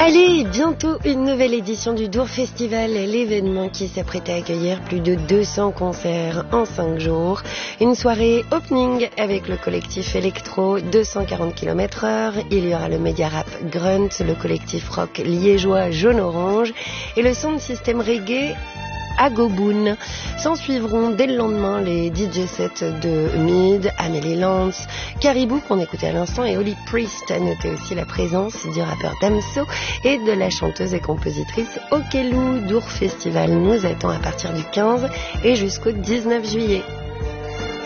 Allez, bientôt une nouvelle édition du Dour Festival, l'événement qui s'apprête à accueillir plus de 200 concerts en 5 jours. Une soirée opening avec le collectif électro 240 km/h. Il y aura le média rap Grunt, le collectif rock liégeois Jaune Orange et le sound system reggae Agoboon. S'en suivront dès le lendemain les DJ sets de Mid, Amélie Lance, Caribou qu'on écoutait à l'instant et Holy Priest. À noter aussi la présence du rappeur Damso et de la chanteuse et compositrice Okelou. Dour Festival nous attend à partir du 15 et jusqu'au 19 juillet.